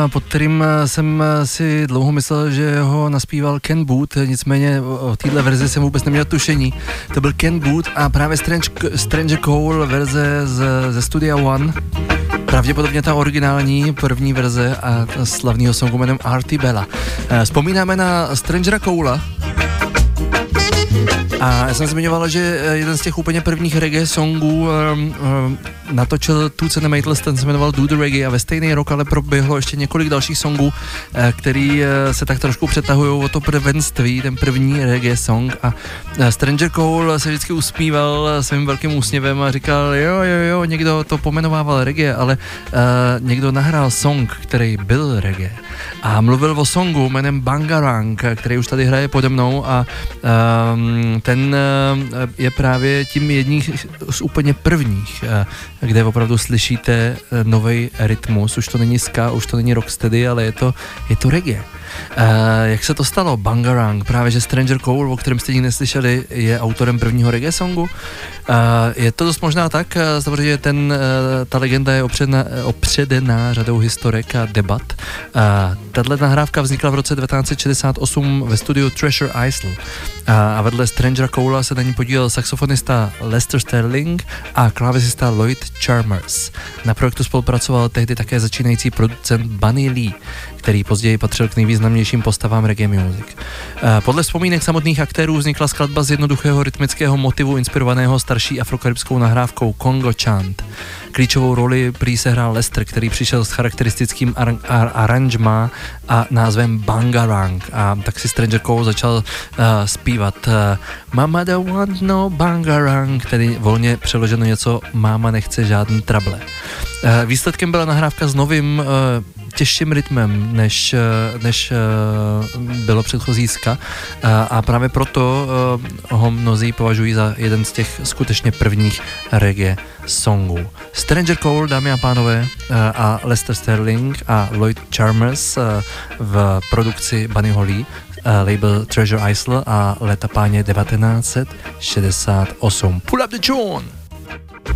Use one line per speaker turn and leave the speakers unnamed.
pod kterým jsem si dlouho myslel, že ho naspíval Ken Boothe, nicméně o téhle verzi jsem vůbec neměl tušení. To byl Ken Boothe a právě Stranger Cole verze ze Studia One, pravděpodobně ta originální první verze a slavného songu jménem Artie Bella. Vzpomínáme na Strangera Colea. A já jsem zmiňoval, že jeden z těch úplně prvních reggae songů natočil Toots and the Maytals, ten se jmenoval Do the Reggae a ve stejný rok ale proběhlo ještě několik dalších songů, který se tak trošku přetahují o to prvenství, ten první reggae song a Stranger Cole se vždycky usmíval svým velkým úsměvem a říkal jo, někdo to pomenovával reggae, ale někdo nahrál song, který byl reggae a mluvil o songu jménem Bangarang, který už tady hraje pode mnou a ten je právě tím jedním z úplně prvních, kde opravdu slyšíte novej rytmus, už to není ska, už to není rocksteady, ale je to reggae. Jak se to stalo? Bangarang, právě že Stranger Cole, o kterém jste nikdy neslyšeli, je autorem prvního reggae songu. Je to dost možná tak, protože ta legenda je opředená řadou historek a debat. Tato nahrávka vznikla v roce 1968 ve studiu Treasure Isle a vedle Strangera Colea se na ní podílel saxofonista Lester Sterling a klávesista Lloyd Charmers. Na projektu spolupracoval tehdy také začínající producent Bunny Lee, který později patřil k nejvýznamnějším postavám reggae music. Podle vzpomínek samotných aktérů vznikla skladba z jednoduchého rytmického motivu inspirovaného starší afrokaribskou nahrávkou Congo Chant. Klíčovou roli prý sehrál Lester, který přišel s charakteristickým aranžmá a názvem Bangarang. A tak si Stranger Cole začal zpívat Mama don't want no Bangarang, tedy volně přeloženo něco Máma nechce žádný trable. Výsledkem byla nahrávka s novým těžším rytmem, než bylo předchozí ska a právě proto ho mnozí považují za jeden z těch skutečně prvních reggae songů. Stranger Cole, dámy a pánové, a Lester Sterling a Lloyd Charmers v produkci Bunnyho Lee, label Treasure Isle a léta páně 1968. Pull up the tune!